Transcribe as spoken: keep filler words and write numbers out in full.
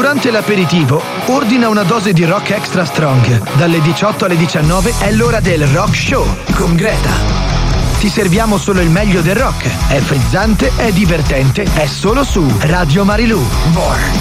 Durante l'aperitivo, ordina una dose di Rock Extra Strong. Dalle diciotto alle diciannove è l'ora del Rock Show con Greta. Ti serviamo solo il meglio del rock. È frizzante, è divertente, è solo su Radio Marilù. Born.